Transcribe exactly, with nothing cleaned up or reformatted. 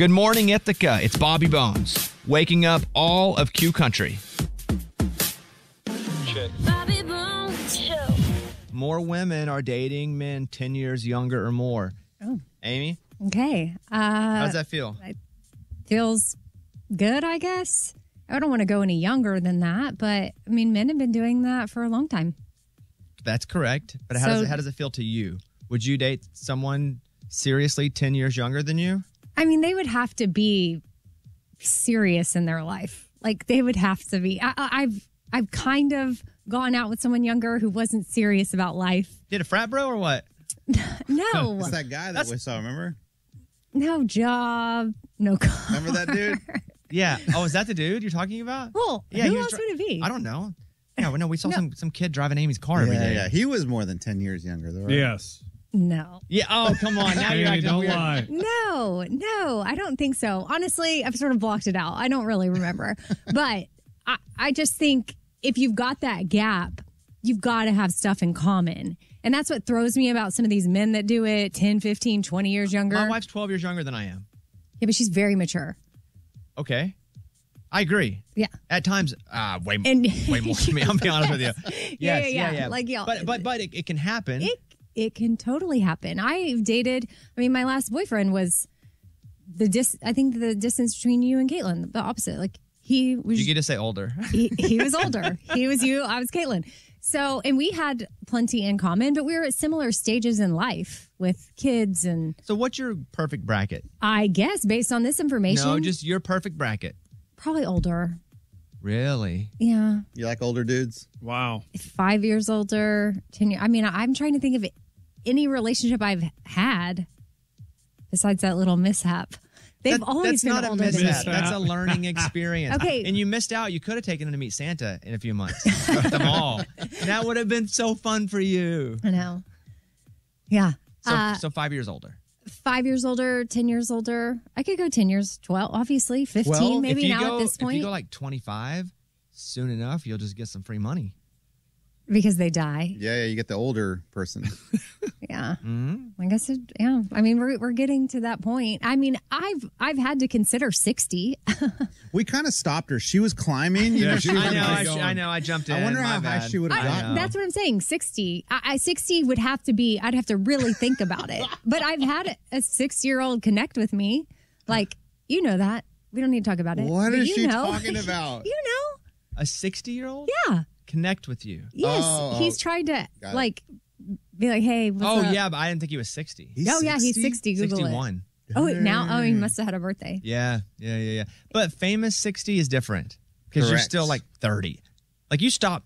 Good morning, Ithaca. It's Bobby Bones, waking up all of Q Country. Bobby Bones Show. More women are dating men ten years younger or more. Oh. Amy, Okay. Uh, how does that feel? Feels good, I guess. I don't want to go any younger than that, but I mean, men have been doing that for a long time. That's correct. But how, So- does it, how does it feel to you? Would you date someone seriously ten years younger than you? I mean, they would have to be serious in their life. Like they would have to be. I, I- I've I've kind of gone out with someone younger who wasn't serious about life. Did a frat bro or what? No, It's that guy that That's- we saw, remember? no job, no car. Remember that dude? Yeah. Oh, is that the dude you're talking about? Well, Yeah, who he was else dri- would it be? I don't know. Yeah, well, no, we saw No. some some kid driving Amy's car every yeah, day. yeah. He was more than ten years younger, though, right? Yes. No. Yeah. Oh, come on. Now you're Amy, acting don't weird. lie. No, no, I don't think so. Honestly, I've sort of blocked it out. I don't really remember. But I, I just think if you've got that gap, you've got to have stuff in common. And that's what throws me about some of these men that do it ten, fifteen, twenty years younger. My wife's twelve years younger than I am. Yeah, but she's very mature. Okay. I agree. Yeah. At times, uh, way, And- way more to me. I'll be honest with you. Yeah, Yes, yeah, yeah. Like, yeah. But but but it, it can happen. It it can totally happen. I've dated, I mean, my last boyfriend was the dis I think the distance between you and Caitlin, the opposite. Like he was you get to say older. he, he was older. He was you. I was Caitlin. So, and we had plenty in common, but we were at similar stages in life with kids. And So what's your perfect bracket? I guess based on this information, No, just your perfect bracket. probably older. Really? Yeah. You like older dudes? Wow. Five years older, ten years. I mean, I'm trying to think of any relationship I've had besides that little mishap. They've That- always that's been not a older than me. mishap. That's a learning experience. Okay. And you missed out. You could have taken him to meet Santa in a few months. At the mall. That would have been so fun for you. I know. Yeah. So, Uh, so five years older. Five years older, ten years older. I could go ten years, twelve, obviously, fifteen, Well, maybe if you now go, at this If you point, go like twenty-five, soon enough, you'll just get some free money. because they die. Yeah, yeah. You get the older person. Yeah. Mm-hmm. I guess it, yeah. I mean, we're we're getting to that point. I mean, I've I've had to consider sixty. We kind of stopped her. She was climbing. You Yeah, know, she she was I know. Where I, you sh- going? I know. I jumped in. I wonder My how high bad. she would have I gotten. know. That's what I'm saying. sixty. I, I sixty would have to be. I'd have to really think about it. But I've had a six year old connect with me. Like you know that. We don't need to talk about it. What but is you she know. talking about? You know. A sixty-year-old Yeah. connect with you. Yes. Oh, he's oh. tried to Got it. like be like, hey. What's Oh up? yeah, but I didn't think he was sixty. He's Oh yeah, he's sixty. Google it. sixty-one. Oh now. Oh, he must have had a birthday. Yeah, yeah, yeah, yeah. But famous sixty is different because you're Correct. still like thirty. Like you stop